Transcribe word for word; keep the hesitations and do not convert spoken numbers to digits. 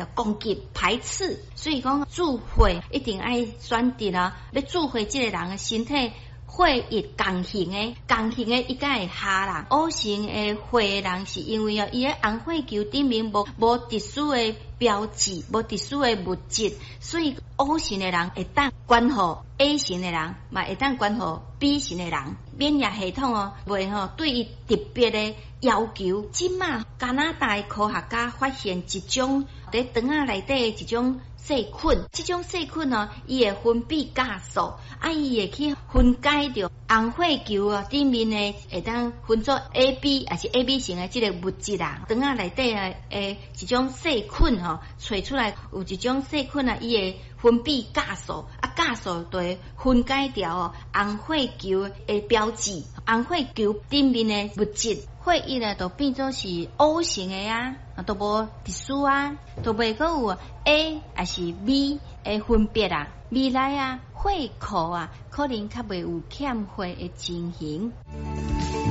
来攻击排斥，所以讲注血一定爱选择啊，要注血这个人的身体。血液共性的，共性的伊才会下啦。O型的血人是因为哦，伊个红血球顶面无无特殊的标志，无特殊的物质，所以 O 型的人会当管好 A 型的人，嘛会当管好 B 型的人。免疫系统哦，袂吼对伊特别的要求。即马加拿大的科学家发现一种在肠仔内底一种细菌，这种细菌哦，伊会分泌酵素，啊，伊会去分解掉红血球啊顶面的会当分作 A B 还是 A B 型的这个物质啊，肠仔内底啊诶一种细菌吼，找出来有一种细菌啊，伊会分泌酵素，啊，酵素就会分解掉哦红血球的标志，红血球顶面的物质。血液呢，就变做是 O 型的啊，都无特殊啊，都袂阁有 A 还是 B 的分别啊。未来啊，血库啊，可能较袂有欠血的情形。